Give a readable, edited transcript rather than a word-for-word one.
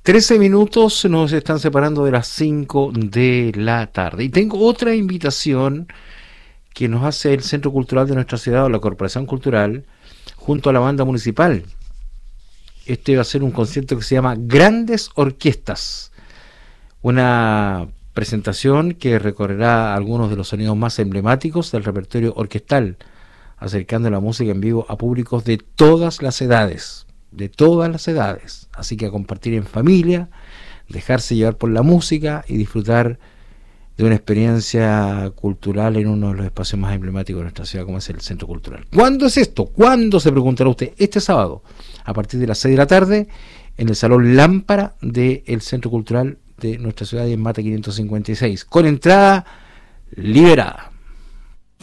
13 minutos nos están separando de las 5 de la tarde. Y tengo otra invitación que nos hace el Centro Cultural de nuestra ciudad, o la Corporación Cultural, junto a la banda municipal. Este va a ser un concierto que se llama Grandes Orquestas. Una presentación que recorrerá algunos de los sonidos más emblemáticos del repertorio orquestal, acercando la música en vivo a públicos de todas las edades. Así que a compartir en familia, dejarse llevar por la música y disfrutar de una experiencia cultural en uno de los espacios más emblemáticos de nuestra ciudad, como es el Centro Cultural. ¿Cuándo es esto? ¿Cuándo? Se preguntará usted. Este sábado, a partir de las 6 de la tarde, en el Salón Lámpara del Centro Cultural de nuestra ciudad, en Mata 556, con entrada liberada.